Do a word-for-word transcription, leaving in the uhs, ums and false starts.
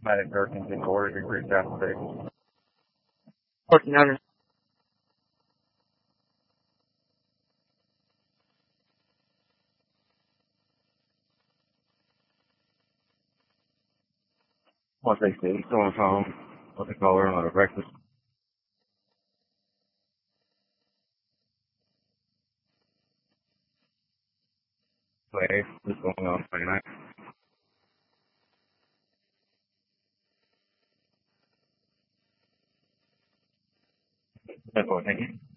Medic Perkins in Corey, Greek Catholic. Working on it. What they say, going home, what they call her on a breakfast play. What's going on Friday night? That's what I think.